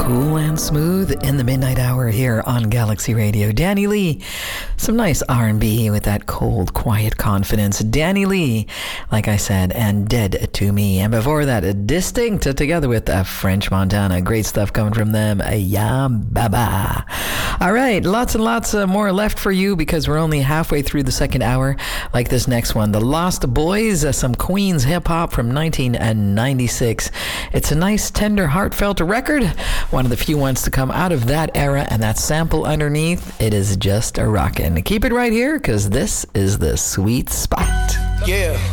Cool and smooth in the midnight hour here on Galaxy Radio. Danny Lee, some nice R&B with that cold, quiet confidence. Danny Lee, like I said, and Dead to Me. And before that, Distinct together with French Montana. Great stuff coming from them. Ya Baba. All right, lots and lots more left for you because we're only halfway through the second hour. Like this next one, The Lost Boys, some Queens hip-hop from 1996. It's a nice, tender, heartfelt record. One of the few ones to come out of that era, and that sample underneath, it is just a rockin'. Keep it right here, because this is the sweet spot. Yeah.